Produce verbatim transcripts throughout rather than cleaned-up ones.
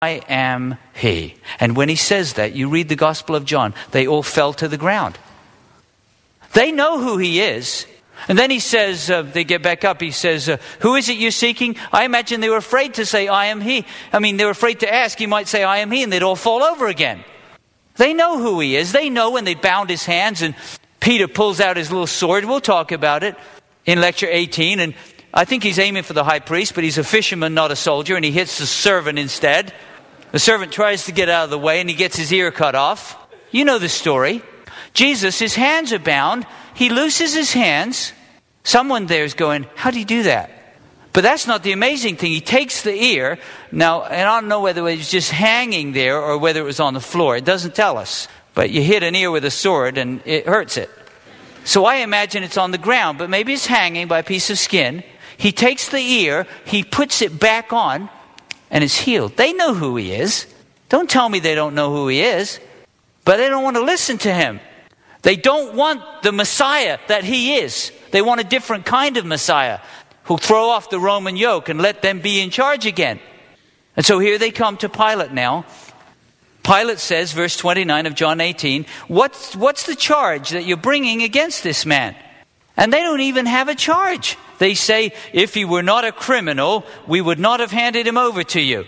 I am he. And when he says that, you read the Gospel of John, they all fell to the ground. They know who he is. And then he says, uh, they get back up, he says, uh, who is it you're seeking? I imagine they were afraid to say, I am he. I mean, they were afraid to ask. He might say, I am he, and they'd all fall over again. They know who he is. They know when they bound his hands, and Peter pulls out his little sword. We'll talk about it in lecture eighteen. And I think he's aiming for the high priest, but he's a fisherman, not a soldier, and he hits the servant instead. The servant tries to get out of the way, and he gets his ear cut off. You know the story. Jesus, his hands are bound. He looses his hands. Someone there is going, how do you do that? But that's not the amazing thing. He takes the ear. Now, and I don't know whether it was just hanging there or whether it was on the floor. It doesn't tell us. But you hit an ear with a sword and it hurts it. So I imagine it's on the ground, but maybe it's hanging by a piece of skin. He takes the ear, he puts it back on, and it's healed. They know who he is. Don't tell me they don't know who he is. But they don't want to listen to him. They don't want the Messiah that he is. They want a different kind of Messiah who'll throw off the Roman yoke and let them be in charge again. And so here they come to Pilate now. Pilate says, verse twenty-nine of John eighteen, what's, what's the charge that you're bringing against this man? And they don't even have a charge. They say, if he were not a criminal, we would not have handed him over to you.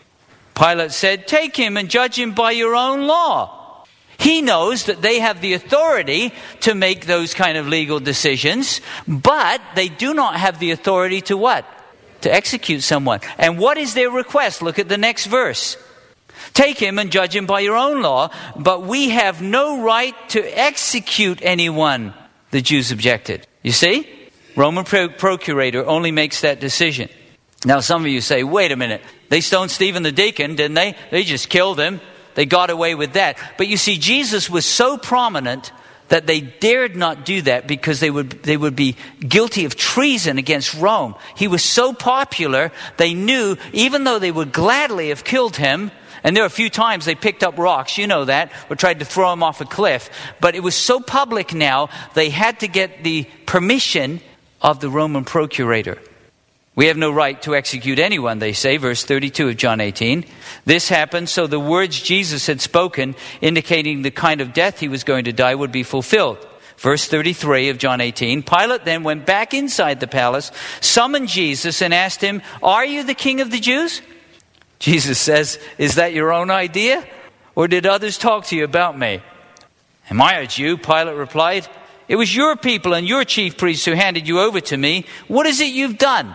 Pilate said, take him and judge him by your own law. He knows that they have the authority to make those kind of legal decisions, but they do not have the authority to what? To execute someone. And what is their request? Look at the next verse. Take him and judge him by your own law, but we have no right to execute anyone, the Jews objected. You see? Roman pro- procurator only makes that decision. Now some of you say, wait a minute, they stoned Stephen the deacon, didn't they? They just killed him. They got away with that. But you see, Jesus was so prominent that they dared not do that because they would they would be guilty of treason against Rome. He was so popular, they knew, even though they would gladly have killed him, and there were a few times they picked up rocks, you know that, or tried to throw him off a cliff. But it was so public now, they had to get the permission of the Roman procurator. We have no right to execute anyone, they say, verse thirty-two of John eighteen. This happened so the words Jesus had spoken, indicating the kind of death he was going to die, would be fulfilled. Verse thirty-three of John eighteen. Pilate then went back inside the palace, summoned Jesus, and asked him, are you the king of the Jews? Jesus says, is that your own idea? Or did others talk to you about me? Am I a Jew? Pilate replied. It was your people and your chief priests who handed you over to me. What is it you've done?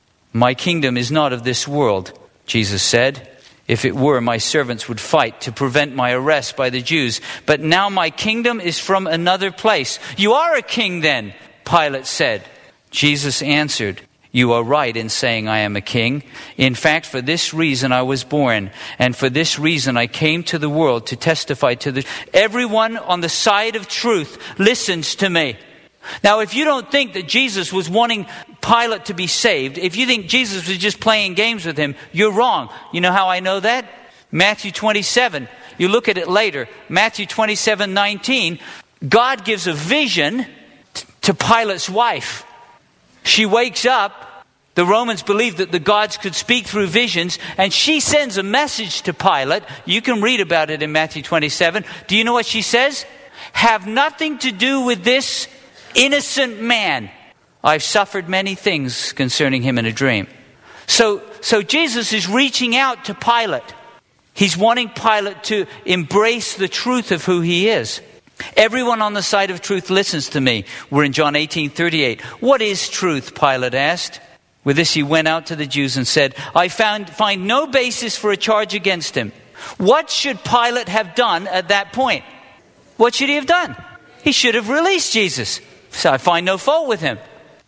My kingdom is not of this world, Jesus said. If it were, my servants would fight to prevent my arrest by the Jews. But now my kingdom is from another place. You are a king then, Pilate said. Jesus answered, you are right in saying I am a king. In fact, for this reason I was born, and for this reason I came to the world to testify to the... Everyone on the side of truth listens to me. Now, if you don't think that Jesus was wanting Pilate to be saved, if you think Jesus was just playing games with him, you're wrong. You know how I know that? Matthew twenty-seven. You look at it later. Matthew twenty-seven nineteen. God gives a vision t- to Pilate's wife. She wakes up. The Romans believed that the gods could speak through visions, and she sends a message to Pilate. You can read about it in Matthew twenty-seven. Do you know what she says? Have nothing to do with this innocent man. I've suffered many things concerning him in a dream. So, so Jesus is reaching out to Pilate. He's wanting Pilate to embrace the truth of who he is. Everyone on the side of truth listens to me. We're in John eighteen thirty-eight. What is truth? Pilate asked. With this he went out to the Jews and said, I found find no basis for a charge against him. What should Pilate have done at that point? What should he have done? He should have released Jesus. So I find no fault with him.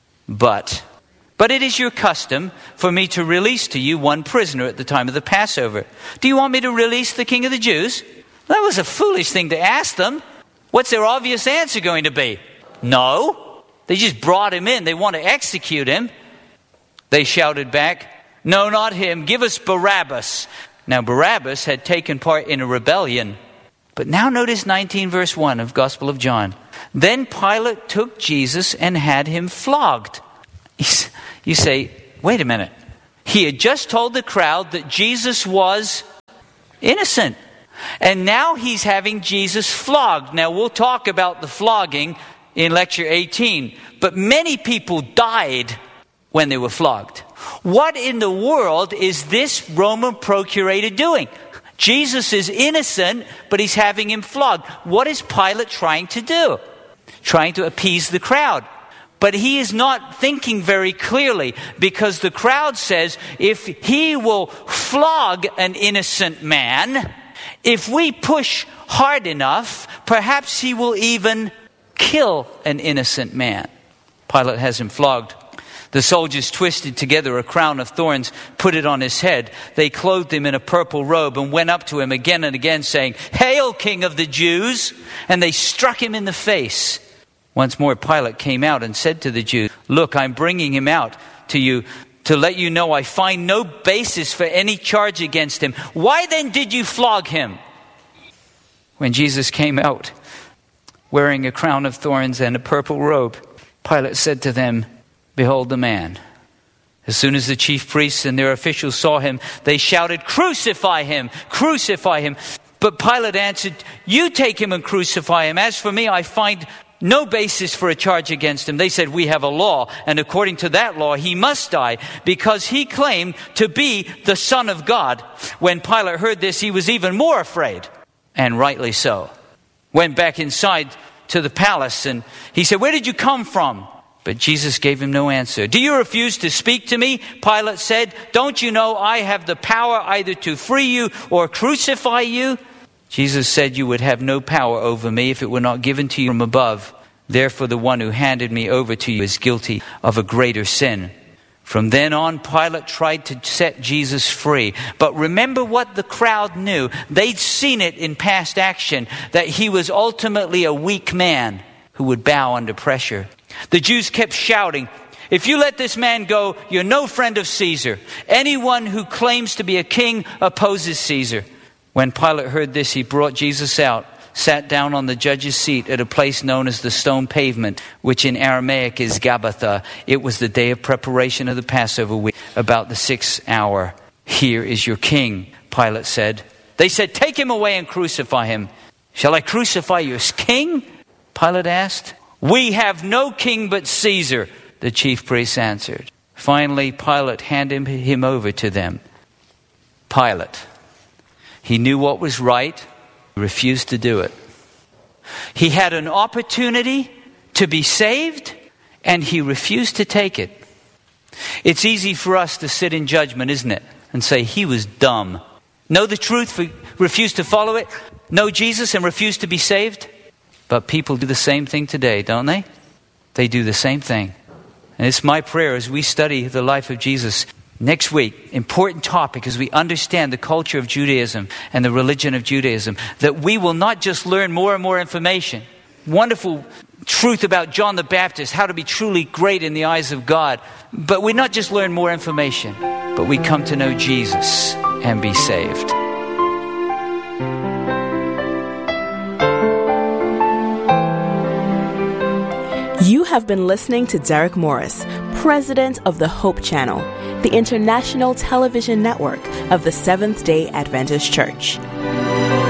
But, but it is your custom for me to release to you one prisoner at the time of the Passover. Do you want me to release the king of the Jews? That was a foolish thing to ask them. What's their obvious answer going to be? No. They just brought him in. They want to execute him. They shouted back, no, not him. Give us Barabbas. Now Barabbas had taken part in a rebellion. But now notice nineteen verse one of Gospel of John. Then Pilate took Jesus and had him flogged. You say, wait a minute. He had just told the crowd that Jesus was innocent. And now he's having Jesus flogged. Now we'll talk about the flogging in lecture eighteen. But many people died when they were flogged. What in the world is this Roman procurator doing? Jesus is innocent, but he's having him flogged. What is Pilate trying to do? Trying to appease the crowd. But he is not thinking very clearly, because the crowd says, if he will flog an innocent man, if we push hard enough, perhaps he will even kill an innocent man. Pilate has him flogged. The soldiers twisted together a crown of thorns, put it on his head. They clothed him in a purple robe and went up to him again and again, saying, "Hail, King of the Jews!" And they struck him in the face. Once more Pilate came out and said to the Jews, "Look, I'm bringing him out to you to let you know I find no basis for any charge against him. Why then did you flog him?" When Jesus came out, wearing a crown of thorns and a purple robe, Pilate said to them, "Behold the man." As soon as the chief priests and their officials saw him, they shouted, "Crucify him! Crucify him!" But Pilate answered, "You take him and crucify him. As for me, I find no basis for a charge against him." They said, "We have a law, and according to that law, he must die, because he claimed to be the Son of God." When Pilate heard this, he was even more afraid, and rightly so. Went back inside to the palace, and he said, "Where did you come from?" But Jesus gave him no answer. "Do you refuse to speak to me?" Pilate said. "Don't you know I have the power either to free you or crucify you?" Jesus said, "You would have no power over me if it were not given to you from above. Therefore the one who handed me over to you is guilty of a greater sin." From then on, Pilate tried to set Jesus free. But remember what the crowd knew. They'd seen it in past action, that he was ultimately a weak man who would bow under pressure. The Jews kept shouting, "If you let this man go, you're no friend of Caesar. Anyone who claims to be a king opposes Caesar." When Pilate heard this, he brought Jesus out, sat down on the judge's seat at a place known as the Stone Pavement, which in Aramaic is Gabbatha. It was the day of preparation of the Passover week, about the sixth hour. "Here is your king," Pilate said. They said, "Take him away and crucify him." "Shall I crucify your king?" Pilate asked. "We have no king but Caesar," the chief priests answered. Finally, Pilate handed him over to them. Pilate, he knew what was right, refused to do it. He had an opportunity to be saved, and he refused to take it. It's easy for us to sit in judgment, isn't it? And say, he was dumb. Know the truth, refuse to follow it. Know Jesus and refuse to be saved. But people do the same thing today, don't they? They do the same thing. And it's my prayer as we study the life of Jesus next week, important topic as we understand the culture of Judaism and the religion of Judaism, that we will not just learn more and more information, wonderful truth about John the Baptist, how to be truly great in the eyes of God, but we not just learn more information, but we come to know Jesus and be saved. You have been listening to Derek Morris, President of the Hope Channel, the international television network of the Seventh-day Adventist Church.